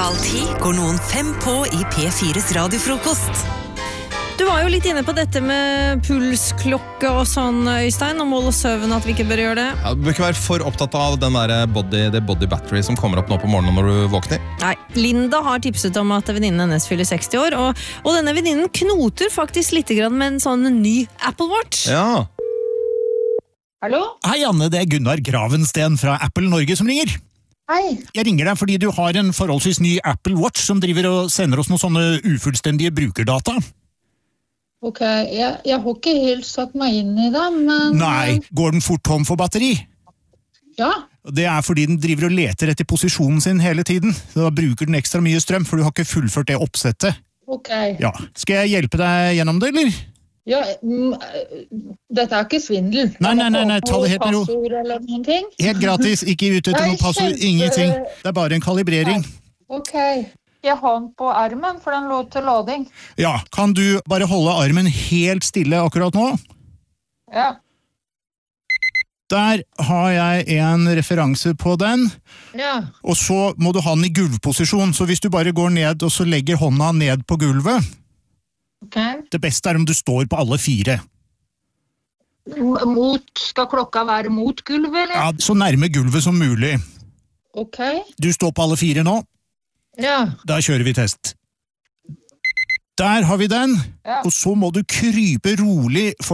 9:30 går noen 5 på i P4s radiofrokost. Du var jo litt inne på dette med pulsklokke og sånn, Øystein, og mål og søvn, at vi ikke bør gjøre det. Ja, du bør ikke være for opptatt av den der body battery som kommer opp nå på morgenen når du våkner. Nei, Linda har tipset om at venninnen hennes fyller 60 år, og denne venninnen knoter faktisk litt grann med en sånn ny Apple Watch. Ja. Hallo? Hei Anne, det er Gunnar Gravensten fra Apple Norge som ringer. Hei. Jeg ringer deg fordi du har en forholdsvis ny Apple Watch som driver og sender oss noen sånne ufullstendige brukerdata. Ok, jeg har ikke helt satt meg inn i det, men... Nei, går den fort tom for batteri? Ja. Det er fordi den driver og leter etter posisjonen sin hele tiden. Da bruker den ekstra mye strøm, for du har ikke fullført det oppsettet. Ok. Ja, skal jeg hjelpe deg gjennom det, eller? Ja, dette er ikke svindel. Nei, ta det helt med ro. Passord eller noen ting? Helt gratis, ikke ute etter noe passord, ingenting. Det er bare en kalibrering. Ok. Jeg har den på armen, for den lå til lading. Ja, kan du bare holde armen helt stille akkurat nå? Ja. Der har jeg en referanse på den. Ja. Og så må du ha den i gulvposisjon, så hvis du bare går ned og så legger hånda ned på gulvet, Ok. det beste er om du står på alle 4. Skal klokka være mot gulvet, eller? Ja, så nærme gulvet som mulig. Ok. Du står på alle 4 nå. Ja. Da kjører vi test. Der har vi den, Ja. og så må du krype rolig